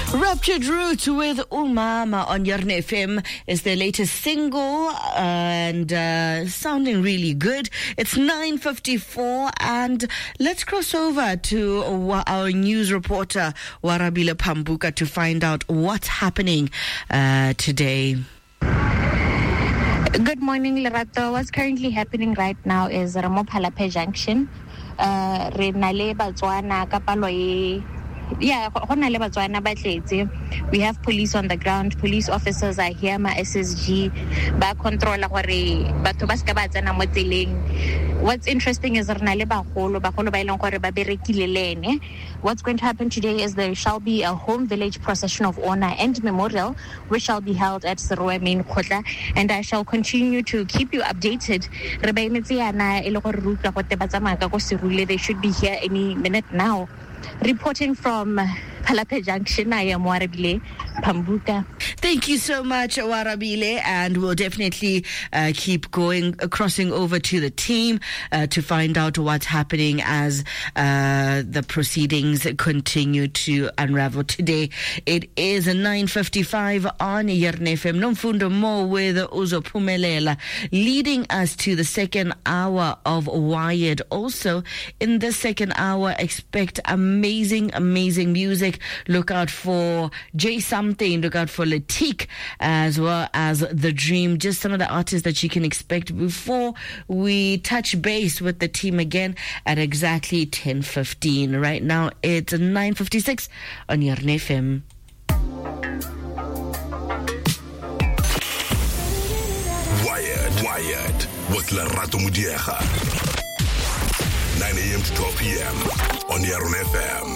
Ruptured Roots with Umama on Yarn FM is their latest single and sounding really good. It's 9:54 and let's cross over to our news reporter Warabile Pambuka to find out what's happening today. Good morning, Lerato. What's currently happening right now is Ramopalape Junction. Renale Batswana Kapaloye. Yeah, we have police on the ground. Police officers are here, my SSG, ba control batho ba ska ba tsena mo tseleng. What's interesting is what's going to happen today is there shall be a home village procession of honor and memorial, which shall be held at Serowe Main Kotla, and I shall continue to keep you updated. They should be here any minute now. Reporting from Palape Junction, I am Warabile Pambuka. Thank you so much, Warabile, and we'll definitely keep going, crossing over to the team to find out what's happening as the proceedings continue to unravel today. It is 9:55 on Yarn FM. Nomfundo Mo with Uzo Pumelela, leading us to the second hour of Wired. Also, in the second hour, expect amazing music. Look out for Jay Something, look out for Latik, as well as The Dream. Just some of the artists that you can expect before we touch base with the team again at exactly 10:15. Right now, it's 9:56 on Yarn FM. Wired with Lerato Mudiega. 9 a.m. to 12 p.m. on Yarn FM.